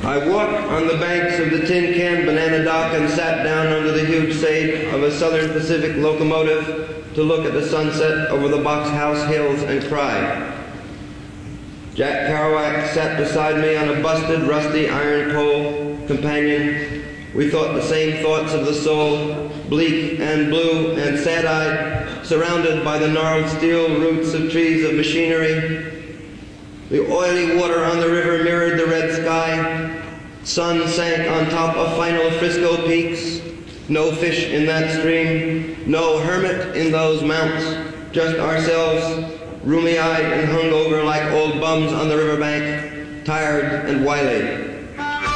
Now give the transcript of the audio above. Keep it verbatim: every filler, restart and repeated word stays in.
I walked on the banks of the Tin Can Banana Dock and sat down under the huge shade of a Southern Pacific locomotive to look at the sunset over the Box House hills and cry. Jack Kerouac sat beside me on a busted, rusty iron pole companion. We thought the same thoughts of the soul, bleak and blue and sad-eyed, surrounded by the gnarled steel roots of trees of machinery. The oily water on the river mirrored the red sky. Sun sank on top of final Frisco peaks. No fish in that stream, no hermit in those mounts, just ourselves, roomy-eyed and hungover like old bums on the riverbank, tired and wily.